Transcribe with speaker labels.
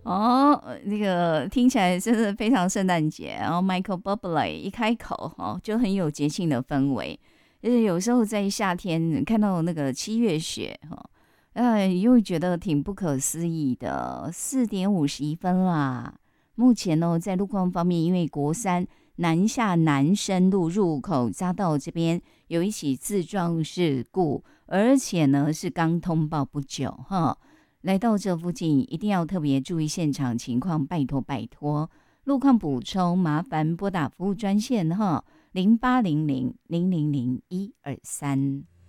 Speaker 1: 哦，那个听起来真的非常圣诞节。然后 Michael Bublé 一开口哦，就很有节庆的氛围。就是有时候在夏天看到那个7月雪哈，又觉得挺不可思议的。4:51啦。目前呢，在路况方面，因为国三南下南深路入口匝道这边有一起自撞事故，而且呢是刚通报不久哈。来到这附近一定要特别注意现场情况，拜托拜托。路况补充，麻烦拨打服务专线哈，0800000123。